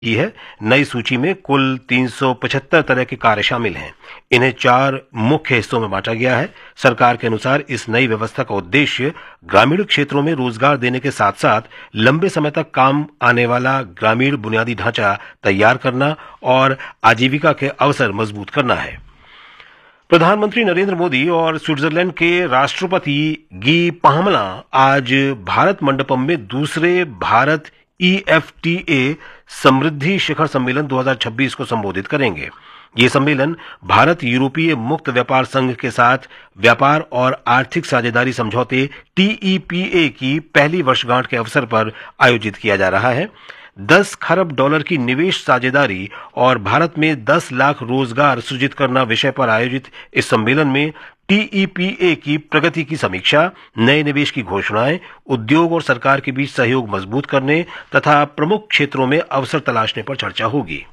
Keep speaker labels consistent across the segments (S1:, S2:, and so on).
S1: की है। नई सूची में कुल 375 तरह के कार्य शामिल हैं। इन्हें 4 मुख्य हिस्सों में बांटा गया है। सरकार के अनुसार इस नई व्यवस्था का उद्देश्य ग्रामीण क्षेत्रों में रोजगार देने के साथ साथ लंबे समय तक काम आने वाला ग्रामीण बुनियादी ढांचा तैयार करना और आजीविका के अवसर मजबूत करना है। प्रधानमंत्री नरेंद्र मोदी और स्विट्जरलैंड के राष्ट्रपति गी पाहमला आज भारत मंडपम में दूसरे भारत EFTA समृद्धि शिखर सम्मेलन 2026 को संबोधित करेंगे। ये सम्मेलन भारत यूरोपीय मुक्त व्यापार संघ के साथ व्यापार और आर्थिक साझेदारी समझौते TEPA की पहली वर्षगांठ के अवसर पर आयोजित किया जा रहा है। 10 खरब डॉलर की निवेश साझेदारी और भारत में 10 लाख रोजगार सृजित करना विषय पर आयोजित इस सम्मेलन में TEPA की प्रगति की समीक्षा, नए निवेश की घोषणाएं, उद्योग और सरकार के बीच सहयोग मजबूत करने तथा प्रमुख क्षेत्रों में अवसर तलाशने पर चर्चा होगी।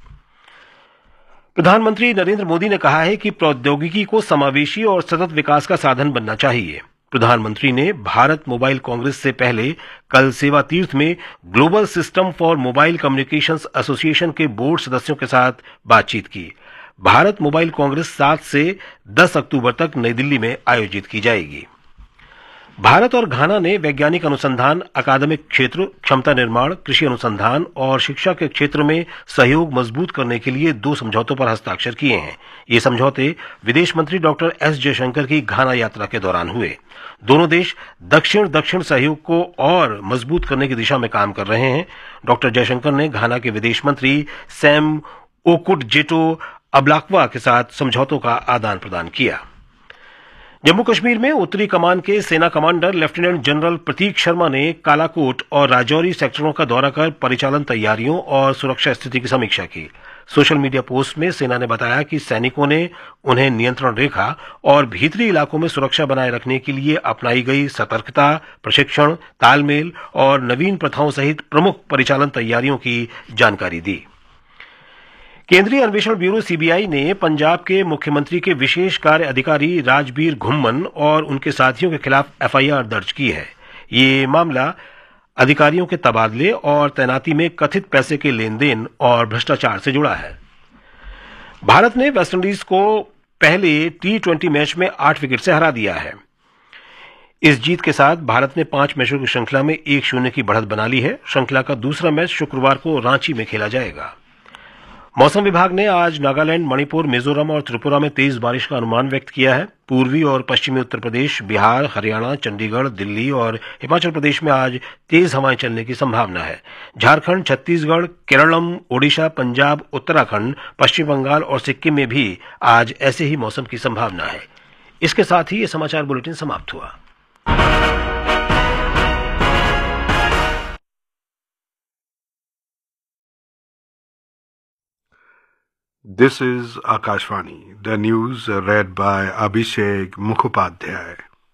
S1: प्रधानमंत्री नरेंद्र मोदी ने कहा है कि प्रौद्योगिकी को समावेशी और सतत विकास का साधन बनना चाहिए। प्रधानमंत्री ने भारत मोबाइल कांग्रेस से पहले कल सेवा तीर्थ में global system for mobile communications association के बोर्ड सदस्यों के साथ बातचीत की। भारत मोबाइल कांग्रेस 7 से 10 अक्टूबर तक नई दिल्ली में आयोजित की जाएगी। भारत और घाना ने वैज्ञानिक अनुसंधान, अकादमिक क्षेत्र, क्षमता निर्माण, कृषि अनुसंधान और शिक्षा के क्षेत्र में सहयोग मजबूत करने के लिए 2 समझौतों पर हस्ताक्षर किए हैं। ये समझौते विदेश मंत्री डॉक्टर S जयशंकर की घाना यात्रा के दौरान हुए। दोनों देश दक्षिण सहयोग को और मजबूत करने की दिशा में काम कर रहे हैं। डॉक्टर जयशंकर ने घाना के विदेश मंत्री सैम ओकुडजेटो अब्लाक्वा के साथ समझौतों का आदान प्रदान किया। जम्मू कश्मीर में उत्तरी कमान के सेना कमांडर लेफ्टिनेंट जनरल प्रतीक शर्मा ने कालाकोट और राजौरी सेक्टरों का दौरा कर परिचालन तैयारियों और सुरक्षा स्थिति की समीक्षा की। सोशल मीडिया पोस्ट में सेना ने बताया कि सैनिकों ने उन्हें नियंत्रण रेखा और भीतरी इलाकों में सुरक्षा बनाए रखने के लिए अपनाई गई सतर्कता, प्रशिक्षण, तालमेल और नवीन प्रथाओं सहित प्रमुख परिचालन तैयारियों की जानकारी दी। केंद्रीय अन्वेषण ब्यूरो CBI ने पंजाब के मुख्यमंत्री के विशेष कार्य अधिकारी राजबीर घुम्मन और उनके साथियों के खिलाफ FIR दर्ज की है। ये मामला अधिकारियों के तबादले और तैनाती में कथित पैसे के लेन देन और भ्रष्टाचार से जुड़ा है। भारत ने वेस्टइंडीज को पहले T20 मैच में 8 विकेट से हरा दिया है। इस जीत के साथ भारत ने 5 मैचों की श्रृंखला में 1-0 की बढ़त बना ली है। श्रृंखला का दूसरा मैच शुक्रवार को रांची में खेला जाएगा। मौसम विभाग ने आज नागालैंड, मणिपुर, मिजोरम और त्रिपुरा में तेज बारिश का अनुमान व्यक्त किया है। पूर्वी और पश्चिमी उत्तर प्रदेश, बिहार, हरियाणा, चंडीगढ़, दिल्ली और हिमाचल प्रदेश में आज तेज हवाएं चलने की संभावना है। झारखंड, छत्तीसगढ़, केरलम, ओडिशा, पंजाब, उत्तराखंड, पश्चिम बंगाल और सिक्किम में भी आज ऐसे ही मौसम की संभावना है। इसके साथ ही ये समाचार बुलेटिन समाप्त हुआ।
S2: This is Akashvani. The news read by Abhishek Mukhopadhyay.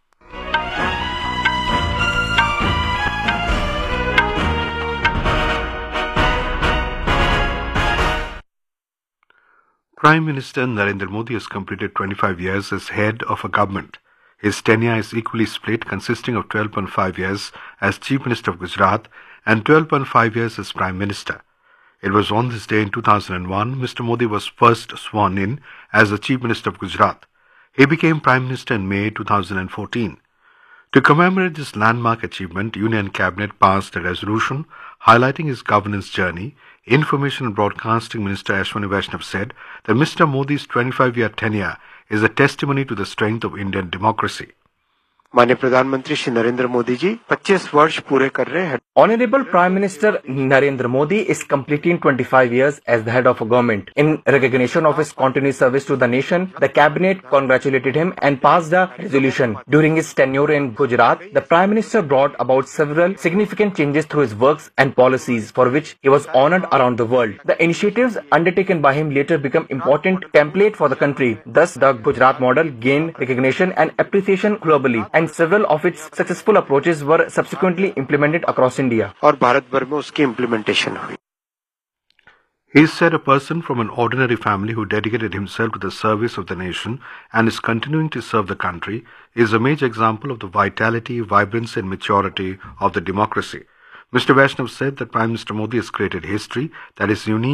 S2: Prime Minister Narendra Modi has completed 25 years as head of a government. His tenure is equally split, consisting of 12.5 years as Chief Minister of Gujarat and 12.5 years as Prime Minister. It was on this day in 2001 Mr. Modi was first sworn in as the Chief Minister of Gujarat. He became Prime Minister in May 2014. To commemorate this landmark achievement, Union Cabinet passed a resolution highlighting his governance journey. Information and Broadcasting Minister Ashwani Vaishnav said that Mr. Modi's 25-year tenure is a testimony to the strength of Indian democracy.
S3: माननीय प्रधानमंत्री श्री नरेंद्र मोदी जी 25 वर्ष पूरे कर रहे हैं।
S4: Honorable Prime Minister Narendra Modi is completing 25 years as the head of a government. In recognition of his continuous service to the nation, the cabinet congratulated him and passed a resolution. During his tenure in Gujarat, the Prime Minister brought about several significant changes through his works and policies, for which he was honored around the world. The initiatives undertaken by him later became important template for the country. Thus, the Gujarat model gained recognition and appreciation globally, and several of its successful approaches were subsequently implemented across India.
S3: और भारत भर में उसकी implementation हुई.
S2: He said a person from an ordinary family who dedicated himself to the service of the nation and is continuing to serve the country is a major example of the vitality, vibrancy and maturity of the democracy. Mr. Vaishnav said that Prime Minister Modi has created history that is unique